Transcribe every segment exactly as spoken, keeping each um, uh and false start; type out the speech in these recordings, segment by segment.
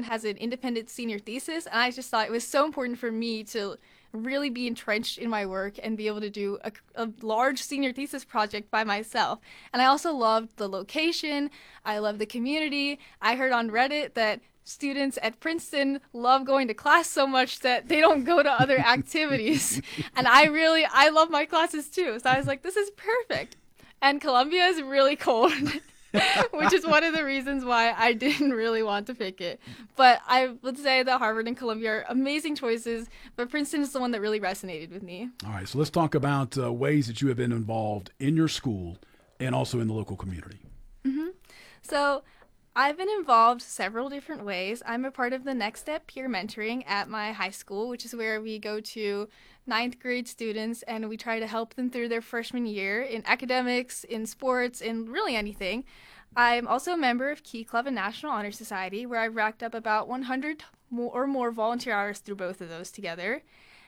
has an independent senior thesis, and I just thought it was so important for me to really be entrenched in my work and be able to do a, a large senior thesis project by myself. And I also loved the location. I love the community. I heard on Reddit that students at Princeton love going to class so much that they don't go to other activities. And I really, I love my classes too. So I was like, this is perfect. And Columbia is really cold. Which is one of the reasons why I didn't really want to pick it. But I would say that Harvard and Columbia are amazing choices, but Princeton is the one that really resonated with me. All right, so let's talk about uh, ways that you have been involved in your school and also in the local community. Mm-hmm. So I've been involved several different ways. I'm a part of the Next Step Peer Mentoring at my high school, which is where we go to ninth grade students and we try to help them through their freshman year in academics, in sports, in really anything. I'm also a member of Key Club and National Honor Society, where I've racked up about one hundred more or more volunteer hours through both of those together.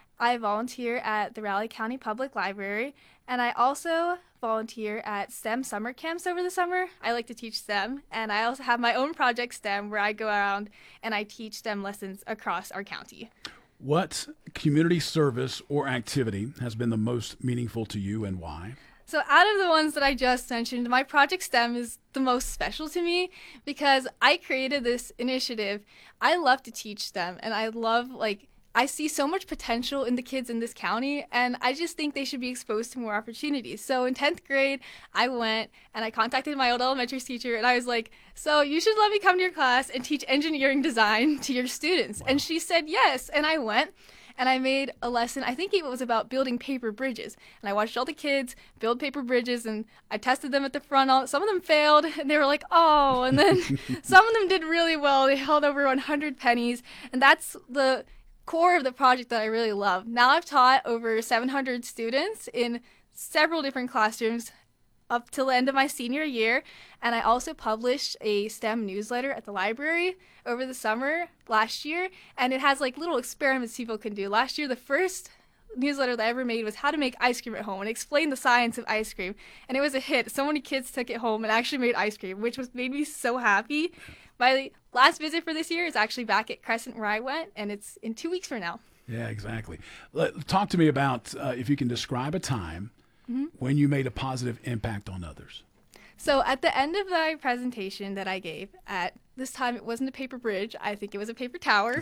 I volunteer at the Raleigh County Public Library, and I also volunteer at STEM summer camps over the summer. I like to teach STEM, and I also have my own project STEM where I go around and I teach STEM lessons across our county. What community service or activity has been the most meaningful to you and why? So out of the ones that I just mentioned, my Project STEM is the most special to me because I created this initiative. I love to teach STEM, and I love, like, I see so much potential in the kids in this county, and I just think they should be exposed to more opportunities. So in tenth grade, I went and I contacted my old elementary teacher, and I was like, so you should let me come to your class and teach engineering design to your students. Wow. And she said yes, and I went. And I made a lesson, I think it was about building paper bridges. And I watched all the kids build paper bridges, and I tested them at the front. All, some of them failed, and they were like, oh. And then some of them did really well. They held over one hundred pennies. And that's the core of the project that I really love. Now I've taught over seven hundred students in several different classrooms up till the end of my senior year. And I also published a STEM newsletter at the library over the summer last year. And it has like little experiments people can do. Last year, the first newsletter that I ever made was how to make ice cream at home and explain the science of ice cream. And it was a hit. So many kids took it home and actually made ice cream, which was made me so happy. My last visit for this year is actually back at Crescent where I went, and it's in two weeks from now. Yeah, exactly. Let, talk to me about uh, if you can describe a time mm-hmm. when you made a positive impact on others. So at the end of my presentation that I gave, at this time it wasn't a paper bridge, I think it was a paper tower.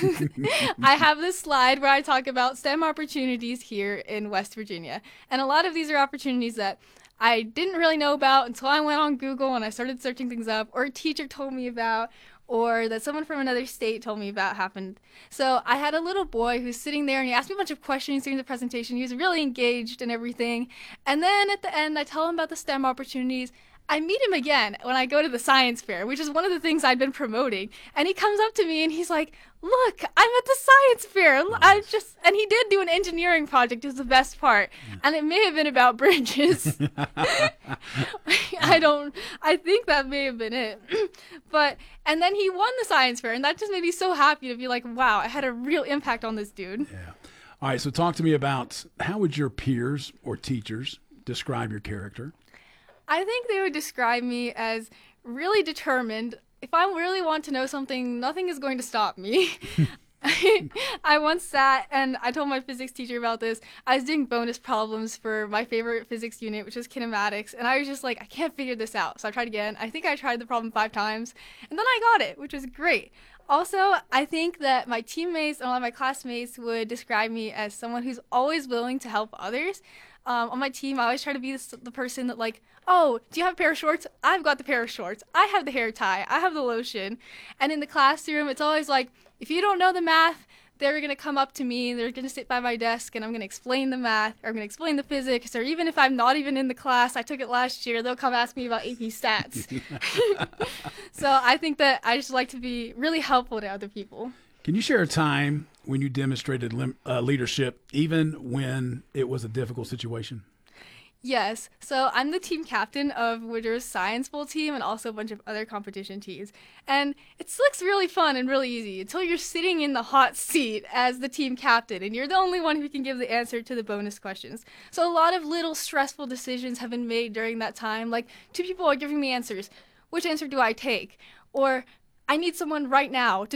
I have this slide where I talk about STEM opportunities here in West Virginia. And a lot of these are opportunities that I didn't really know about until I went on Google and I started searching things up, or a teacher told me about, or that someone from another state told me about happened. So I had a little boy who's sitting there and he asked me a bunch of questions during the presentation. He was really engaged and everything. And then at the end, I tell him about the STEM opportunities. I meet him again when I go to the science fair, which is one of the things I've been promoting. And he comes up to me and he's like, look, I'm at the science fair. I just, and he did do an engineering project, is the best part. And it may have been about bridges. I don't, I think that may have been it. But, and then he won the science fair, and that just made me so happy to be like, wow, I had a real impact on this dude. Yeah. All right, so talk to me about how would your peers or teachers describe your character? I think they would describe me as really determined. If I really want to know something, nothing is going to stop me. I once sat and I told my physics teacher about this. I was doing bonus problems for my favorite physics unit, which was kinematics, and I was just like, I can't figure this out. So I tried again. I think I tried the problem five times, and then I got it, which was great. Also, I think that my teammates and a lot of my classmates would describe me as someone who's always willing to help others. Um, on my team, I always try to be this, the person that like, oh, do you have a pair of shorts? I've got the pair of shorts. I have the hair tie. I have the lotion. And in the classroom, it's always like, if you don't know the math, they're going to come up to me and they're going to sit by my desk and I'm going to explain the math, or I'm going to explain the physics, or even if I'm not even in the class, I took it last year, they'll come ask me about A P stats. So I think that I just like to be really helpful to other people. Can you share a time when you demonstrated lim- uh, leadership, even when it was a difficult situation? Yes. So I'm the team captain of Woodrow's Science Bowl team and also a bunch of other competition teams. And it looks really fun and really easy until you're sitting in the hot seat as the team captain and you're the only one who can give the answer to the bonus questions. So a lot of little stressful decisions have been made during that time. Like, two people are giving me answers. Which answer do I take? Or I need someone right now to